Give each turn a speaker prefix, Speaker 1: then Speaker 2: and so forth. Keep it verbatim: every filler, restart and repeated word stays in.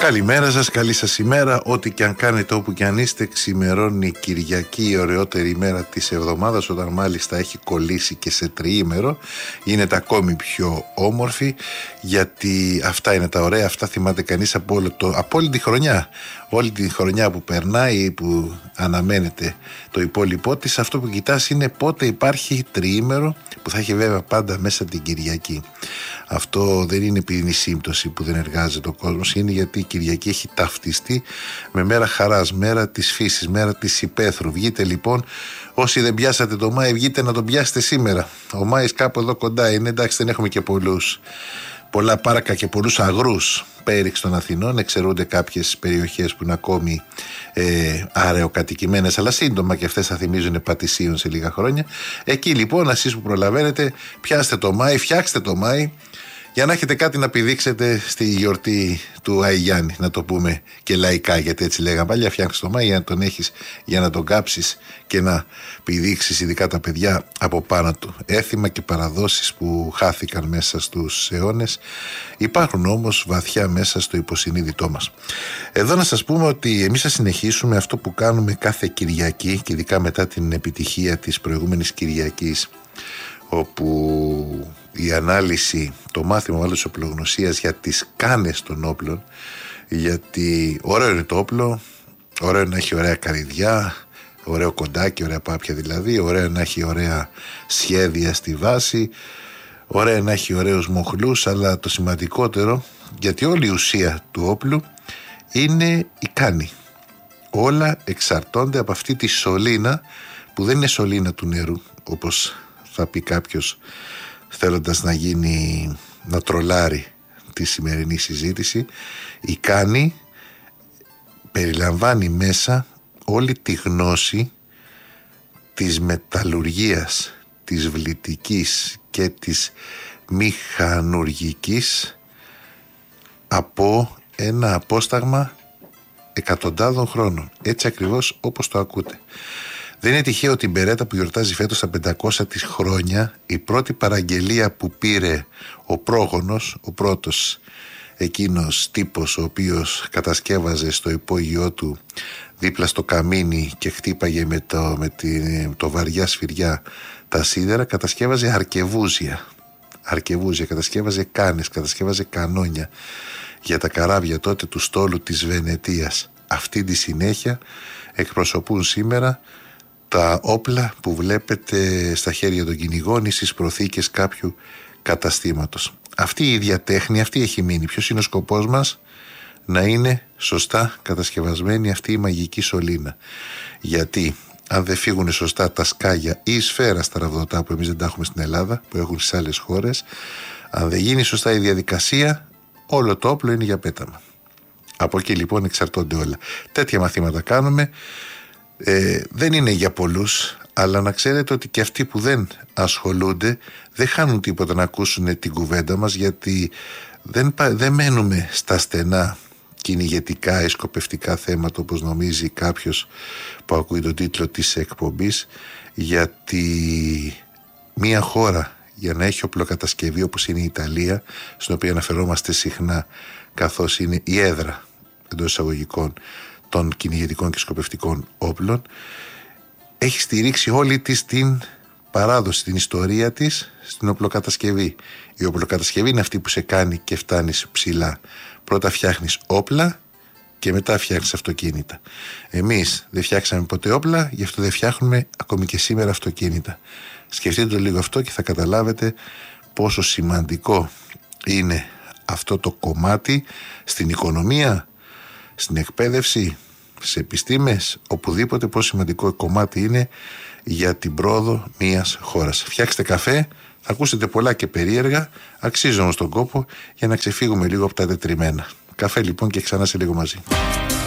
Speaker 1: Καλημέρα σας, καλή σας ημέρα. Ό,τι και αν κάνετε, όπου και αν είστε, ξημερώνει Κυριακή, η ωραιότερη ημέρα της εβδομάδας, όταν μάλιστα έχει κολλήσει και σε τριήμερο. Γίνεται ακόμη πιο όμορφη, γιατί αυτά είναι τα ωραία, αυτά θυμάται κανείς από, όλο το, από όλη τη χρονιά. Όλη τη χρονιά που περνάει, που αναμένεται το υπόλοιπό της, αυτό που κοιτάς είναι πότε υπάρχει τριήμερο, που θα έχει βέβαια πάντα μέσα την Κυριακή. Αυτό δεν είναι επειδή είναι σύμπτωση που δεν εργάζεται ο κόσμος, είναι γιατί η Κυριακή έχει ταυτιστεί με μέρα χαράς, μέρα της φύσης, μέρα της υπαίθρου. Βγείτε λοιπόν, όσοι δεν πιάσατε το Μάη, βγείτε να τον πιάσετε σήμερα. Ο Μάης κάπου εδώ κοντά είναι, εντάξει, δεν έχουμε και πολλούς, πολλά πάρκα και πολλούς αγρούς πέριξ των Αθηνών. Εξαιρούνται κάποιες περιοχές που είναι ακόμη ε, αραιοκατοικημένες, αλλά σύντομα και αυτές θα θυμίζουν πατησίων σε λίγα χρόνια. Εκεί λοιπόν, εσείς που προλαβαίνετε, πιάστε το Μάη, φτιάξτε το Μάη, για να έχετε κάτι να πηδήξετε στη γιορτή του Άι Γιάννη, να το πούμε και λαϊκά, γιατί έτσι λέγαμε παλιά. Φτιάξτε το Μάη για να τον έχεις, για να τον κάψεις και να πηδήξεις, ειδικά τα παιδιά, από πάνω του. Έθιμα και παραδόσεις που χάθηκαν μέσα στους αιώνες, υπάρχουν όμως βαθιά μέσα στο υποσυνείδητό μας. Εδώ να σας πούμε ότι εμείς θα συνεχίσουμε αυτό που κάνουμε κάθε Κυριακή, και ειδικά μετά την επιτυχία της προηγούμενης Κυριακής, όπου η ανάλυση, το μάθημα μάλλον της οπλογνωσίας για τις κάνες των όπλων, γιατί ωραίο είναι το όπλο, ωραίο είναι να έχει ωραία καρυδιά, ωραίο κοντάκι, ωραία πάπια δηλαδή, ωραίο να έχει ωραία σχέδια στη βάση, ωραία να έχει ωραίους μοχλούς, αλλά το σημαντικότερο, γιατί όλη η ουσία του όπλου είναι η κάνη. Όλα εξαρτώνται από αυτή τη σωλήνα, που δεν είναι σωλήνα του νερού, όπως θα πει κάποιος θέλοντας να γίνει, να τρολάρει τη σημερινή συζήτηση. Η κάνη περιλαμβάνει μέσα όλη τη γνώση της μεταλλουργίας, της βλητικής και της μηχανουργικής από ένα απόσταγμα εκατοντάδων χρόνων, έτσι ακριβώς όπως το ακούτε. Δεν είναι τυχαίο ότι η Μπερέτα, που γιορτάζει φέτος τα πεντακόσια της χρόνια, η πρώτη παραγγελία που πήρε ο πρόγονος, ο πρώτος εκείνος τύπος ο οποίος κατασκεύαζε στο υπόγειό του δίπλα στο καμίνι και χτύπαγε με το, με τη, το βαριά σφυριά τα σίδερα, κατασκεύαζε αρκεβούζια. Αρκεβούζια, κατασκεύαζε κάνες, κατασκεύαζε κανόνια για τα καράβια τότε του στόλου της Βενετίας. Αυτή τη συνέχεια εκπροσωπούν σήμερα τα όπλα που βλέπετε στα χέρια των κυνηγών ή στις προθήκες κάποιου καταστήματος. Αυτή η ίδια τέχνη, αυτή έχει μείνει. Ποιος είναι ο σκοπός μας? Να είναι σωστά κατασκευασμένη αυτή η μαγική σωλήνα. Γιατί αν δεν φύγουν σωστά τα σκάγια ή η σφαίρα στα ραβδοτά, που εμείς δεν τα έχουμε στην Ελλάδα, που έχουν στις άλλες χώρες, αν δεν γίνει σωστά η διαδικασία, όλο το όπλο είναι για πέταμα. Από εκεί λοιπόν εξαρτώνται όλα. Τέτοια μαθήματα κάνουμε. Ε, δεν είναι για πολλούς, αλλά να ξέρετε ότι και αυτοί που δεν ασχολούνται δεν χάνουν τίποτα να ακούσουν την κουβέντα μας, γιατί δεν, δεν μένουμε στα στενά κυνηγετικά ή σκοπευτικά θέματα, όπως νομίζει κάποιος που ακούει τον τίτλο της εκπομπής, γιατί μια χώρα για να έχει οπλοκατασκευή όπως είναι η Ιταλία, στην οποία αναφερόμαστε συχνά καθώς είναι η έδρα εντός εισαγωγικών των κυνηγετικών και σκοπευτικών όπλων, έχει στηρίξει όλη της την παράδοση, την ιστορία της στην οπλοκατασκευή. Η οπλοκατασκευή είναι αυτή που σε κάνει και φτάνεις ψηλά. Πρώτα φτιάχνεις όπλα και μετά φτιάχνεις αυτοκίνητα. Εμείς δεν φτιάξαμε ποτέ όπλα, γι' αυτό δεν φτιάχνουμε ακόμη και σήμερα αυτοκίνητα. Σκεφτείτε το λίγο αυτό και θα καταλάβετε πόσο σημαντικό είναι αυτό το κομμάτι στην οικονομία, στην εκπαίδευση, στις επιστήμες, οπουδήποτε, πόσο σημαντικό κομμάτι είναι για την πρόοδο μιας χώρας. Φτιάξτε καφέ, θα ακούσετε πολλά και περίεργα, αξίζει όμως τον κόπο, για να ξεφύγουμε λίγο από τα τετριμμένα. Καφέ λοιπόν και ξανά σε λίγο μαζί.